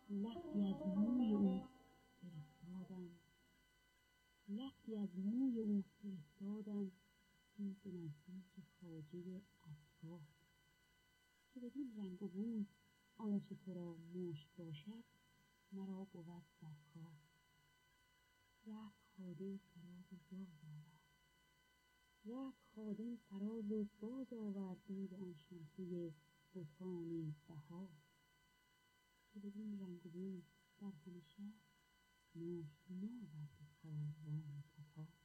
لختی از موی او فرستادم، لختی از موی او فرستادم این به نزدیک خواجه عطار که بدین رنگ و بوی آنچه تو را مشک باشد مرا بود در کار. رفت خادم فراز و باز آورد، رفت خادم فراز و باز آورد بوی آن شمسه بتان بهار که بدین رنگ و بوی در همه شهر مشک ناورد کاروان تتار.